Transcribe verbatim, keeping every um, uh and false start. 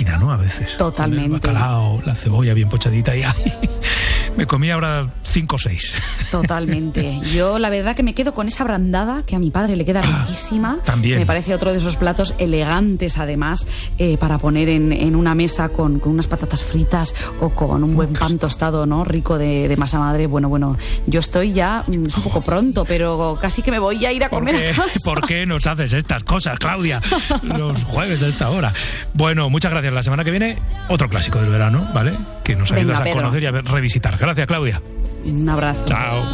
máquina, ¿no? A veces. Totalmente. El bacalao, la cebolla bien pochadita y ¡ay! Me comí ahora cinco o seis. Totalmente. Yo la verdad que me quedo con esa brandada que a mi padre le queda Ah, riquísima. también. Me parece otro de esos platos elegantes además eh, para poner en, en una mesa con, con unas patatas fritas o con un buen pan tostado, ¿no? Rico de, de masa madre. Bueno, bueno, yo estoy ya mm, es un poco pronto, pero casi que me voy a ir a ¿Por comer qué, a casa. ¿Por qué nos haces estas cosas, Claudia? Los jueves a esta hora. Bueno, muchas gracias. La semana que viene, otro clásico del verano, ¿vale? Que nos ayudas Venga, a Pedro. conocer y a ver- revisitar. Gracias, Claudia. Un abrazo. Chao.